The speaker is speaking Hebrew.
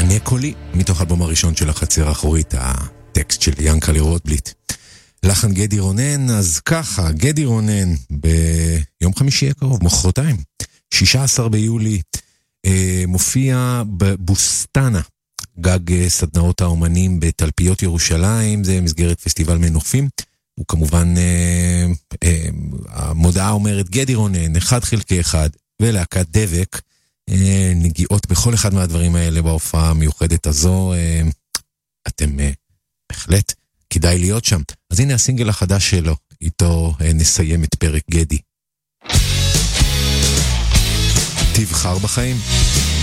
ענה קולי, מתוך אלבום הראשון של החצר האחורית, הטקסט של ינקלה רוטבליט. לחן גדי רונן, אז ככה, גדי רונן ביום חמישי הקרוב, מחרתיים, 16 ביולי, מופיע בבוסטנה, גג סדנאות האומנים בתלפיות ירושלים, זה מסגרת פסטיבל מנופים, הוא כמובן, המודעה אומרת גדי רונן, 1/1, ולהקת דבק, נגיעות בכל אחד מהדברים האלה בהופעה המיוחדת הזו, אתם בהחלט כדאי להיות שם. אז הנה הסינגל החדש שלו, איתו נסיים את פרק גדי. תבחר בחיים.